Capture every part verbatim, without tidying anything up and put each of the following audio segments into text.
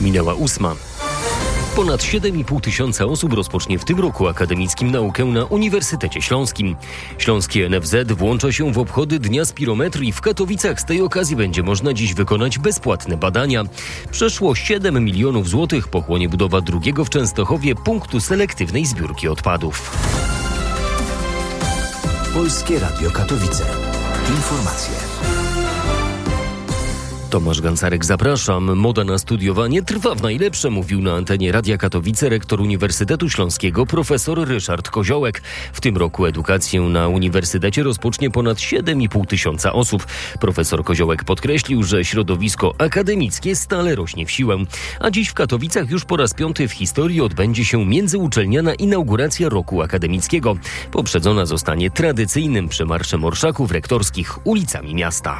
Minęła ósma. Ponad siedem i pół tysiąca osób rozpocznie w tym roku akademickim naukę na Uniwersytecie Śląskim. Śląskie N F Z włącza się w obchody Dnia Spirometrii. W Katowicach z tej okazji będzie można dziś wykonać bezpłatne badania. Przeszło siedem milionów złotych pochłonie budowa drugiego w Częstochowie punktu selektywnej zbiórki odpadów. Polskie Radio Katowice. Informacje. Tomasz Gancarek, zapraszam. Moda na studiowanie trwa w najlepsze, mówił na antenie Radia Katowice rektor Uniwersytetu Śląskiego profesor Ryszard Koziołek. W tym roku edukację na uniwersytecie rozpocznie ponad siedem i pół tysiąca osób. Profesor Koziołek podkreślił, że środowisko akademickie stale rośnie w siłę. A dziś w Katowicach już po raz piąty w historii odbędzie się międzyuczelniana inauguracja roku akademickiego. Poprzedzona zostanie tradycyjnym przemarszem orszaków rektorskich ulicami miasta.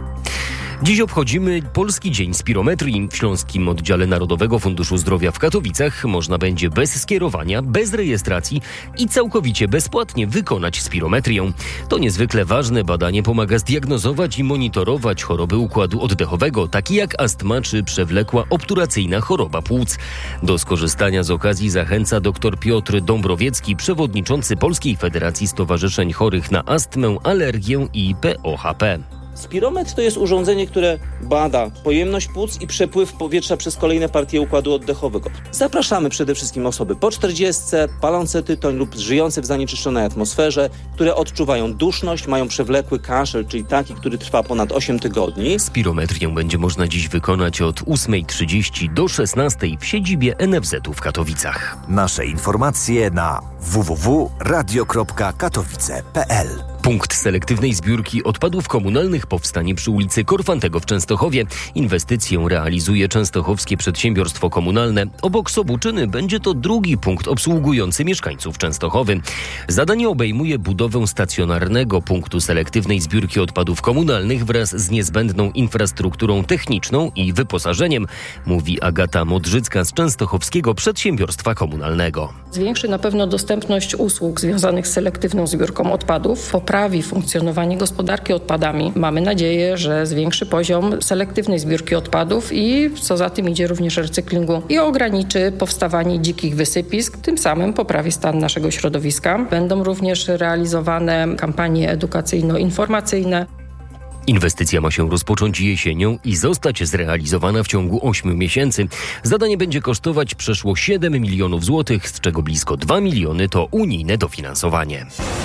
Dziś obchodzimy Polski Dzień Spirometrii. W Śląskim Oddziale Narodowego Funduszu Zdrowia w Katowicach można będzie bez skierowania, bez rejestracji i całkowicie bezpłatnie wykonać spirometrię. To niezwykle ważne badanie pomaga zdiagnozować i monitorować choroby układu oddechowego, takie jak astma czy przewlekła obturacyjna choroba płuc. Do skorzystania z okazji zachęca dr Piotr Dąbrowiecki, przewodniczący Polskiej Federacji Stowarzyszeń Chorych na Astmę, Alergię i P O H P. Spirometr to jest urządzenie, które bada pojemność płuc i przepływ powietrza przez kolejne partie układu oddechowego. Zapraszamy przede wszystkim osoby po czterdziestce, palące tytoń lub żyjące w zanieczyszczonej atmosferze, które odczuwają duszność, mają przewlekły kaszel, czyli taki, który trwa ponad osiem tygodni. Spirometrię będzie można dziś wykonać od ósmej trzydzieści do szesnastej w siedzibie N F Z-u w Katowicach. Nasze informacje na w w w kropka radio kropka katowice kropka p l. Punkt selektywnej zbiórki odpadów komunalnych powstanie przy ulicy Korfantego w Częstochowie. Inwestycję realizuje Częstochowskie Przedsiębiorstwo Komunalne. Obok Sobuczyny będzie to drugi punkt obsługujący mieszkańców Częstochowy. Zadanie obejmuje budowę stacjonarnego punktu selektywnej zbiórki odpadów komunalnych wraz z niezbędną infrastrukturą techniczną i wyposażeniem, mówi Agata Modrzycka z Częstochowskiego Przedsiębiorstwa Komunalnego. Zwiększy na pewno dostępność usług związanych z selektywną zbiórką odpadów, poprawi funkcjonowanie gospodarki odpadami. Mamy nadzieję, że zwiększy poziom selektywnej zbiórki odpadów i co za tym idzie również recyklingu i ograniczy powstawanie dzikich wysypisk, tym samym poprawi stan naszego środowiska. Będą również realizowane kampanie edukacyjno-informacyjne. Inwestycja ma się rozpocząć jesienią i zostać zrealizowana w ciągu ośmiu miesięcy. Zadanie będzie kosztować przeszło siedem milionów złotych, z czego blisko dwa miliony to unijne dofinansowanie.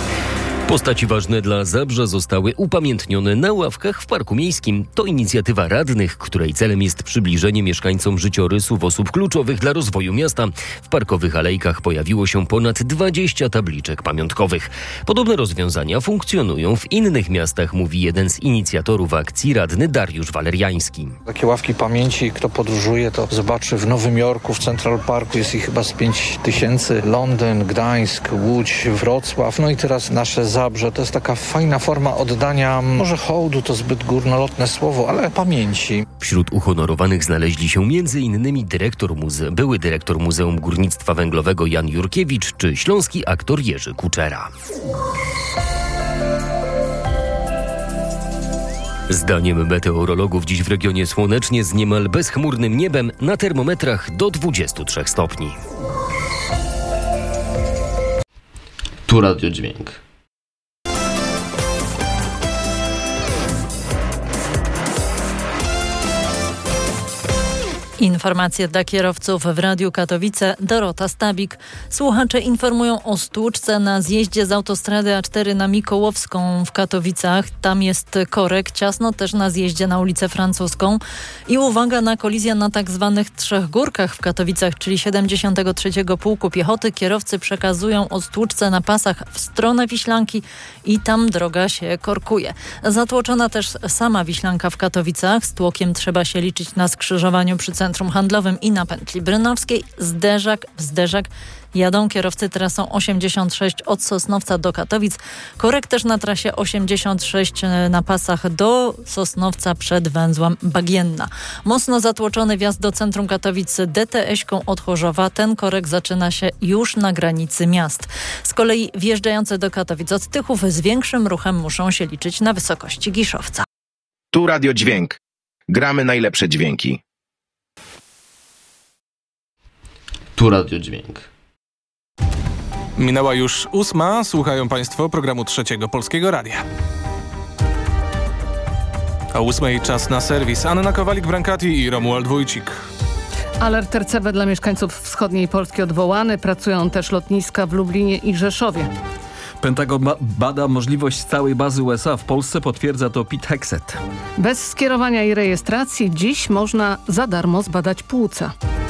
Postaci ważne dla Zabrza zostały upamiętnione na ławkach w Parku Miejskim. To inicjatywa radnych, której celem jest przybliżenie mieszkańcom życiorysów osób kluczowych dla rozwoju miasta. W parkowych alejkach pojawiło się ponad dwadzieścia tabliczek pamiątkowych. Podobne rozwiązania funkcjonują w innych miastach, mówi jeden z inicjatorów akcji, radny Dariusz Waleriański. Takie ławki pamięci, kto podróżuje, to zobaczy w Nowym Jorku, w Central Parku jest ich chyba z pięć tysięcy. Londyn, Gdańsk, Łódź, Wrocław, no i teraz nasze Zabrze. To jest taka fajna forma oddania, może hołdu to zbyt górnolotne słowo, ale pamięci. Wśród uhonorowanych znaleźli się między innymi dyrektor muze- były dyrektor Muzeum Górnictwa Węglowego Jan Jurkiewicz czy śląski aktor Jerzy Kuczera. Zdaniem meteorologów dziś w regionie słonecznie z niemal bezchmurnym niebem, na termometrach do dwudziestu trzech stopni. Tu Radio Dźwięk. Informacje dla kierowców w Radiu Katowice. Dorota Stabik. Słuchacze informują o stłuczce na zjeździe z autostrady A cztery na Mikołowską w Katowicach. Tam jest korek, ciasno też na zjeździe na ulicę Francuską. I uwaga na kolizję na tak zwanych Trzech Górkach w Katowicach, czyli siedemdziesiątego trzeciego Pułku Piechoty. Kierowcy przekazują o stłuczce na pasach w stronę Wiślanki i tam droga się korkuje. Zatłoczona też sama Wiślanka w Katowicach. Z tłokiem trzeba się liczyć na skrzyżowaniu przy centrum handlowym i na pętli brynowskiej. Zderzak w zderzak jadą kierowcy trasą osiemdziesiąt sześć od Sosnowca do Katowic. Korek też na trasie osiemdziesiąt sześć na pasach do Sosnowca przed węzłem Bagienna. Mocno zatłoczony wjazd do centrum Katowic D T S-ką od Chorzowa. Ten korek zaczyna się już na granicy miast. Z kolei wjeżdżające do Katowic od Tychów z większym ruchem muszą się liczyć na wysokości Giszowca. Tu Radio Dźwięk. Gramy najlepsze dźwięki. Tu Radio Dźwięk. Minęła już ósma. Słuchają Państwo programu Trzeciego Polskiego Radia. O ósmej czas na serwis. Anna Kowalik-Brankati i Romuald Wójcik. Alert R C B dla mieszkańców wschodniej Polski odwołany. Pracują też lotniska w Lublinie i Rzeszowie. Pentagon bada możliwość całej bazy U S A w Polsce, potwierdza to Pete Hegseth. Bez skierowania i rejestracji dziś można za darmo zbadać płuca.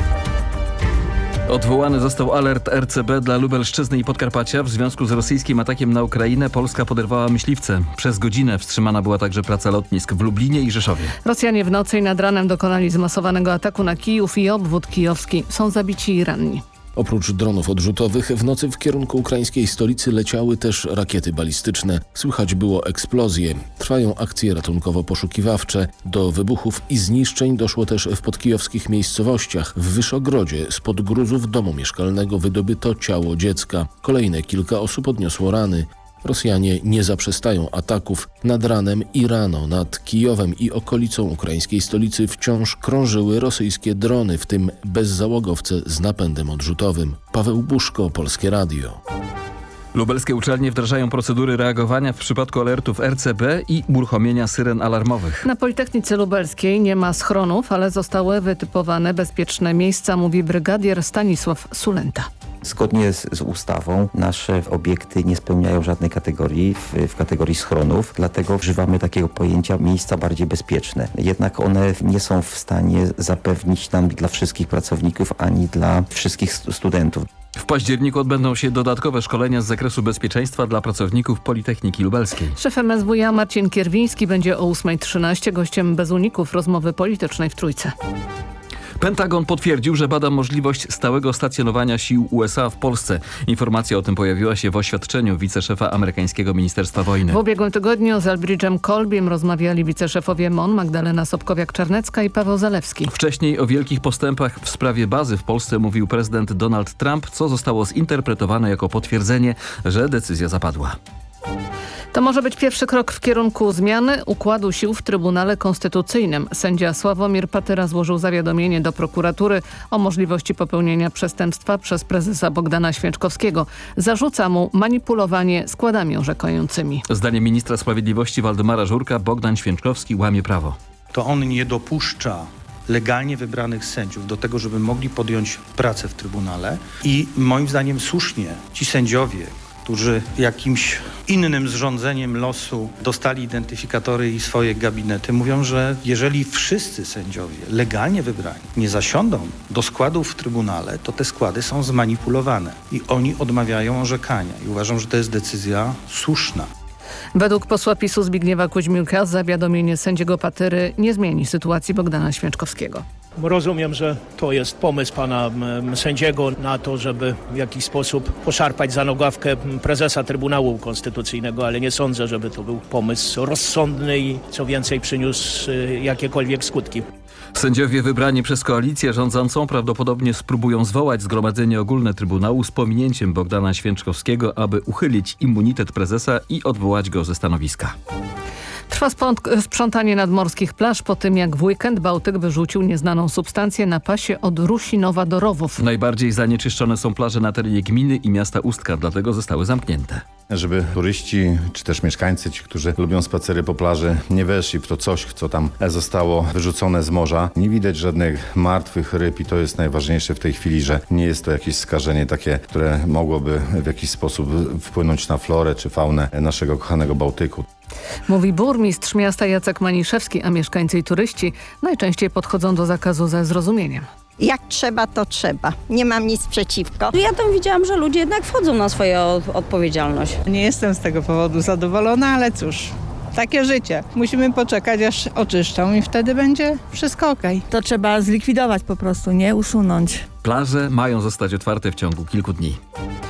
Odwołany został alert R C B dla Lubelszczyzny i Podkarpacia. W związku z rosyjskim atakiem na Ukrainę Polska poderwała myśliwce. Przez godzinę wstrzymana była także praca lotnisk w Lublinie i Rzeszowie. Rosjanie w nocy i nad ranem dokonali zmasowanego ataku na Kijów i obwód kijowski. Są zabici i ranni. Oprócz dronów odrzutowych w nocy w kierunku ukraińskiej stolicy leciały też rakiety balistyczne. Słychać było eksplozje. Trwają akcje ratunkowo-poszukiwawcze. Do wybuchów i zniszczeń doszło też w podkijowskich miejscowościach. W Wyszogrodzie spod gruzów domu mieszkalnego wydobyto ciało dziecka. Kolejne kilka osób odniosło rany. Rosjanie nie zaprzestają ataków. Nad ranem i rano nad Kijowem i okolicą ukraińskiej stolicy wciąż krążyły rosyjskie drony, w tym bezzałogowce z napędem odrzutowym. Paweł Buszko, Polskie Radio. Lubelskie uczelnie wdrażają procedury reagowania w przypadku alertów R C B i uruchomienia syren alarmowych. Na Politechnice Lubelskiej nie ma schronów, ale zostały wytypowane bezpieczne miejsca, mówi brygadier Stanisław Sulenta. Zgodnie z, z ustawą nasze obiekty nie spełniają żadnej kategorii w, w kategorii schronów, dlatego używamy takiego pojęcia miejsca bardziej bezpieczne. Jednak one nie są w stanie zapewnić nam dla wszystkich pracowników ani dla wszystkich studentów. W październiku odbędą się dodatkowe szkolenia z zakresu bezpieczeństwa dla pracowników Politechniki Lubelskiej. Szef M S W iA Marcin Kierwiński będzie o ósma trzynaście gościem bez uników rozmowy politycznej w Trójce. Pentagon potwierdził, że bada możliwość stałego stacjonowania sił U S A w Polsce. Informacja o tym pojawiła się w oświadczeniu wiceszefa amerykańskiego Ministerstwa Wojny. W ubiegłym tygodniu z Elbridge'em Colbym rozmawiali wiceszefowie M O N Magdalena Sobkowiak-Czarnecka i Paweł Zalewski. Wcześniej o wielkich postępach w sprawie bazy w Polsce mówił prezydent Donald Trump, co zostało zinterpretowane jako potwierdzenie, że decyzja zapadła. To może być pierwszy krok w kierunku zmiany układu sił w Trybunale Konstytucyjnym. Sędzia Sławomir Patyra złożył zawiadomienie do prokuratury o możliwości popełnienia przestępstwa przez prezesa Bogdana Święczkowskiego. Zarzuca mu manipulowanie składami orzekającymi. Zdaniem ministra sprawiedliwości Waldemara Żurka Bogdan Święczkowski łamie prawo. To on nie dopuszcza legalnie wybranych sędziów do tego, żeby mogli podjąć pracę w Trybunale i moim zdaniem słusznie ci sędziowie, którzy jakimś innym zrządzeniem losu dostali identyfikatory i swoje gabinety, mówią, że jeżeli wszyscy sędziowie legalnie wybrani nie zasiądą do składów w Trybunale, to te składy są zmanipulowane i oni odmawiają orzekania i uważam, że to jest decyzja słuszna. Według posła PiSu Zbigniewa Kuźmiuka zawiadomienie sędziego Patyry nie zmieni sytuacji Bogdana Święczkowskiego. Rozumiem, że to jest pomysł pana m, sędziego na to, żeby w jakiś sposób poszarpać za nogawkę prezesa Trybunału Konstytucyjnego, ale nie sądzę, żeby to był pomysł rozsądny i co więcej przyniósł y, jakiekolwiek skutki. Sędziowie wybrani przez koalicję rządzącą prawdopodobnie spróbują zwołać zgromadzenie ogólne Trybunału z pominięciem Bogdana Święczkowskiego, aby uchylić immunitet prezesa i odwołać go ze stanowiska. Trwa sprzątanie nadmorskich plaż po tym, jak w weekend Bałtyk wyrzucił nieznaną substancję na pasie od Rusinowa do Rowów. Najbardziej zanieczyszczone są plaże na terenie gminy i miasta Ustka, dlatego zostały zamknięte. Żeby turyści czy też mieszkańcy, ci, którzy lubią spacery po plaży, nie weszli w to coś, co tam zostało wyrzucone z morza. Nie widać żadnych martwych ryb i to jest najważniejsze w tej chwili, że nie jest to jakieś skażenie takie, które mogłoby w jakiś sposób wpłynąć na florę czy faunę naszego kochanego Bałtyku. Mówi burmistrz miasta Jacek Maniszewski, a mieszkańcy i turyści najczęściej podchodzą do zakazu ze zrozumieniem. Jak trzeba, to trzeba. Nie mam nic przeciwko. Ja tam widziałam, że ludzie jednak wchodzą na swoją odpowiedzialność. Nie jestem z tego powodu zadowolona, ale cóż, takie życie. Musimy poczekać, aż oczyszczą i wtedy będzie wszystko okej. To trzeba zlikwidować po prostu, nie usunąć. Plaże mają zostać otwarte w ciągu kilku dni.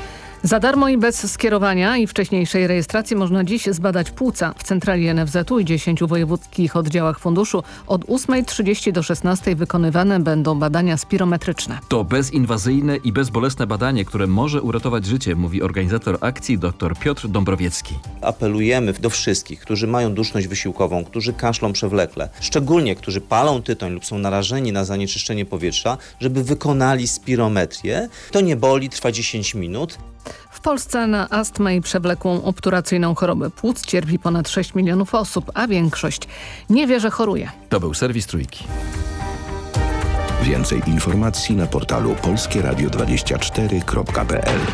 Za darmo i bez skierowania i wcześniejszej rejestracji można dziś zbadać płuca. W centrali N F Z u i dziesięciu wojewódzkich oddziałach funduszu od ósmej trzydzieści do szesnastej wykonywane będą badania spirometryczne. To bezinwazyjne i bezbolesne badanie, które może uratować życie, mówi organizator akcji dr Piotr Dąbrowiecki. Apelujemy do wszystkich, którzy mają duszność wysiłkową, którzy kaszlą przewlekle, szczególnie którzy palą tytoń lub są narażeni na zanieczyszczenie powietrza, żeby wykonali spirometrię. To nie boli, trwa dziesięć minut. W Polsce na astmę i przewlekłą obturacyjną chorobę płuc cierpi ponad sześć milionów osób, a większość nie wie, że choruje. To był serwis Trójki. Więcej informacji na portalu polskie radio dwadzieścia cztery kropka p l.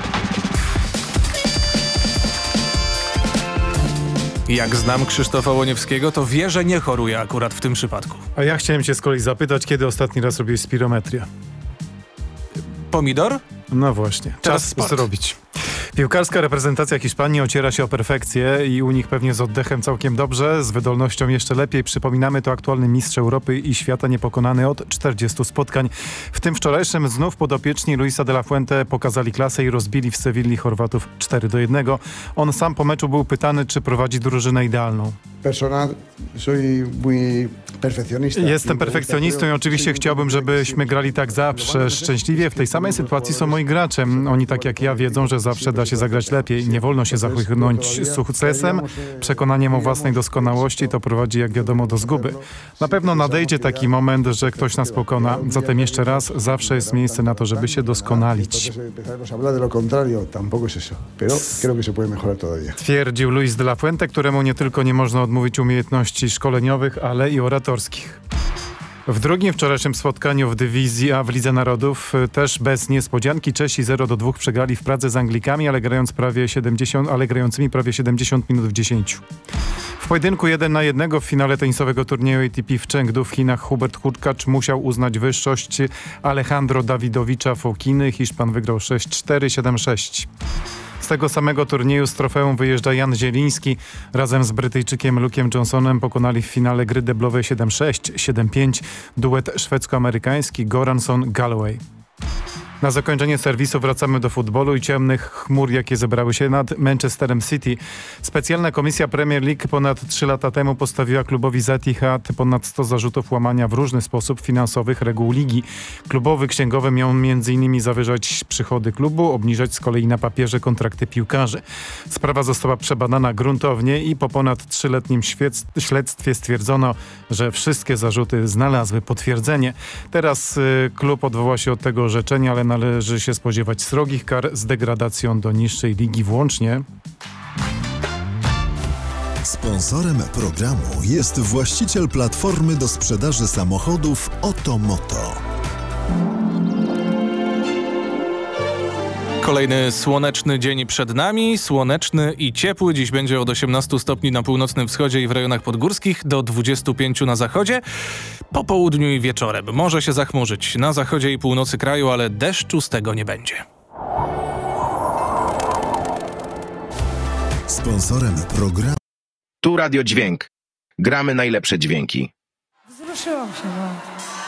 Jak znam Krzysztofa Łoniewskiego, to wie, że nie choruje akurat w tym przypadku. A ja chciałem cię z kolei zapytać, kiedy ostatni raz robiłeś spirometrię? Pomidor? No właśnie, Teraz czas sport. zrobić. Piłkarska reprezentacja Hiszpanii ociera się o perfekcję i u nich pewnie z oddechem całkiem dobrze, z wydolnością jeszcze lepiej. Przypominamy, to aktualny mistrz Europy i świata niepokonany od czterdziestu spotkań. W tym wczorajszym znów podopieczni Luisa de la Fuente pokazali klasę i rozbili w Sewilli Chorwatów cztery do jednego. On sam po meczu był pytany, czy prowadzi drużynę idealną. Jestem perfekcjonistą i oczywiście chciałbym, żebyśmy grali tak zawsze szczęśliwie. W tej samej sytuacji są moi gracze. Oni tak jak ja wiedzą, że zawsze da się zagrać lepiej. Nie wolno się zachłynąć sukcesem. Przekonaniem o własnej doskonałości to prowadzi, jak wiadomo, do zguby. Na pewno nadejdzie taki moment, że ktoś nas pokona. Zatem jeszcze raz, zawsze jest miejsce na to, żeby się doskonalić. Twierdził Luis de la Fuente, któremu nie tylko nie można odmówić umiejętności szkoleniowych, ale i oratorskich. W drugim wczorajszym spotkaniu w dywizji A w Lidze Narodów też bez niespodzianki Czesi zero do dwóch przegrali w Pradze z Anglikami, ale, grając prawie siedemdziesiąt, ale grającymi prawie siedemdziesiąt minut w dziesięciu. W pojedynku jeden na jednego w finale tenisowego turnieju A T P w Chengdu w Chinach Hubert Hurkacz musiał uznać wyższość Alejandro Dawidowicza Fokiny. Hiszpan wygrał sześć cztery, siedem sześć. Z tego samego turnieju z trofeum wyjeżdża Jan Zieliński. Razem z Brytyjczykiem Luke'em Johnsonem pokonali w finale gry deblowej siedem sześć, siedem pięć duet szwedzko-amerykański Goranson-Galloway. Na zakończenie serwisu wracamy do futbolu i ciemnych chmur, jakie zebrały się nad Manchesterem City. Specjalna komisja Premier League ponad trzy lata temu postawiła klubowi z Etihad ponad sto zarzutów łamania w różny sposób finansowych reguł ligi. Klubowy księgowy miał między innymi zawyżać przychody klubu, obniżać z kolei na papierze kontrakty piłkarzy. Sprawa została przebadana gruntownie i po ponad trzyletnim śledztwie stwierdzono, że wszystkie zarzuty znalazły potwierdzenie. Teraz y, klub odwoła się od tego orzeczenia, ale należy się spodziewać srogich kar z degradacją do niższej ligi włącznie. Sponsorem programu jest właściciel platformy do sprzedaży samochodów Otomoto. Kolejny słoneczny dzień przed nami, słoneczny i ciepły. Dziś będzie od osiemnastu stopni na północnym wschodzie i w rejonach podgórskich, do dwudziestu pięciu na zachodzie. Po południu i wieczorem może się zachmurzyć na zachodzie i północy kraju, ale deszczu z tego nie będzie. Sponsorem programu Tu Radio Dźwięk. Gramy najlepsze dźwięki. Wzruszyłam się, no.